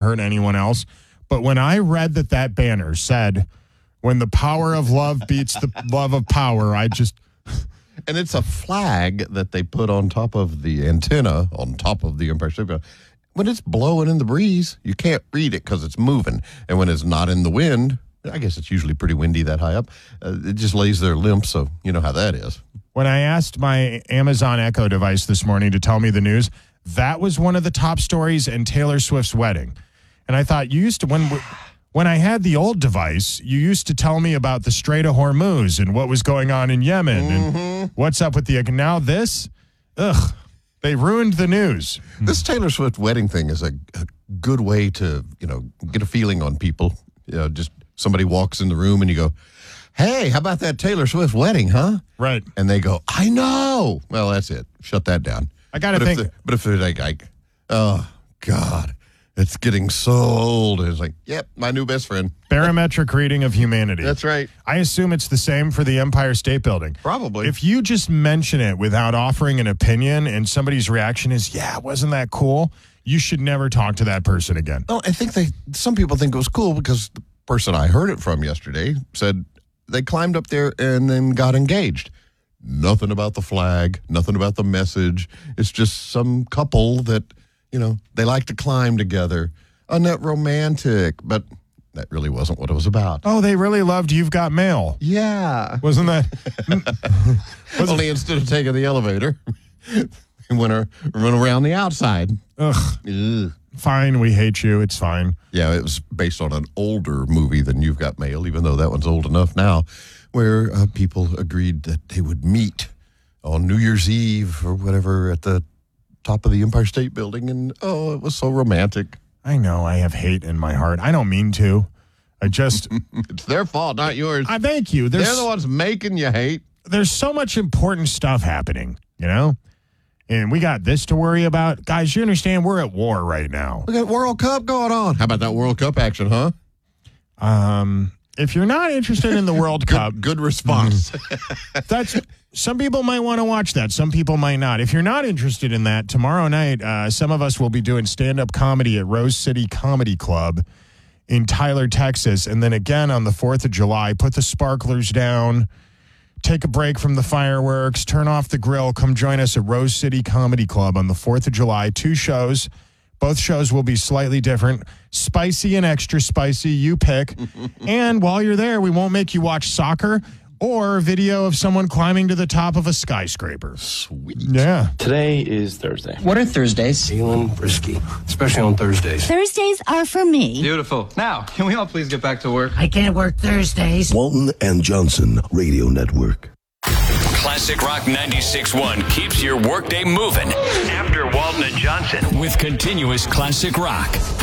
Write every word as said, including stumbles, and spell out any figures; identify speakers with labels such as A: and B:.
A: hurt anyone else. But when I read that that banner said, when the power of love beats the love of power, I just...
B: And it's a flag that they put on top of the antenna, on top of the Empire State Building. When it's blowing in the breeze, you can't read it because it's moving. And when it's not in the wind, I guess it's usually pretty windy that high up, uh, it just lays there limp, so you know how that is.
A: When I asked my Amazon Echo device this morning to tell me the news, that was one of the top stories in Taylor Swift's wedding. And I thought, you used to, when... When I had the old device, you used to tell me about the Strait of Hormuz and what was going on in Yemen
B: mm-hmm.
A: and what's up with the... Now this, ugh, they ruined the news.
B: This Taylor Swift wedding thing is a, a good way to, you know, get a feeling on people. You know, just somebody walks in the room and you go, hey, how about that Taylor Swift wedding, huh?
A: Right.
B: And they go, I know. Well, that's it. Shut that down.
A: I got to think...
B: If but if they're like, like, oh, God... It's getting so old. It's like, yep, my new best friend.
A: Barometric reading of humanity.
B: That's right.
A: I assume it's the same for the Empire State Building.
B: Probably.
A: If you just mention it without offering an opinion and somebody's reaction is, yeah, wasn't that cool? You should never talk to that person again.
B: Well, I think they. Some people think it was cool because the person I heard it from yesterday said they climbed up there and then got engaged. Nothing about the flag, nothing about the message. It's just some couple that... You know, they like to climb together. Isn't that romantic? But that really wasn't what it was about.
A: Oh, they really loved You've Got Mail.
B: Yeah.
A: Wasn't that?
B: wasn't Only instead of taking the elevator, they went or, run around the outside.
A: Ugh.
B: Ugh.
A: Fine, we hate you. It's fine.
B: Yeah, it was based on an older movie than You've Got Mail, even though that one's old enough now, where uh, people agreed that they would meet on New Year's Eve or whatever at the top of the Empire State Building, and oh, it was so romantic.
A: I know I have hate in my heart. I don't mean to. I just...
B: It's their fault, not yours.
A: I thank you. There's,
B: They're the ones making you hate.
A: There's so much important stuff happening, you know? And we got this to worry about. Guys, you understand we're at war right now.
B: We got World Cup going on. How about that World Cup action, huh?
A: Um... If you're not interested in the World Cup...
B: Good, good response.
A: that's some people might want to watch that. Some people might not. If you're not interested in that, tomorrow night, uh, some of us will be doing stand-up comedy at Rose City Comedy Club in Tyler, Texas. And then again on the fourth of July, put the sparklers down, take a break from the fireworks, turn off the grill, come join us at Rose City Comedy Club on the fourth of July. Two shows. Both shows will be slightly different. Spicy and extra spicy, you pick. And while you're there, we won't make you watch soccer or video of someone climbing to the top of a skyscraper.
B: Sweet.
A: Yeah.
C: Today is Thursday.
D: What are Thursdays?
C: Feeling frisky, especially on Thursdays.
E: Thursdays are for me.
F: Beautiful. Now, can we all please get back to work?
E: I can't work Thursdays.
G: Walton and Johnson Radio Network.
H: Classic Rock ninety-six point one keeps your workday moving. After Walton and Johnson with continuous classic rock.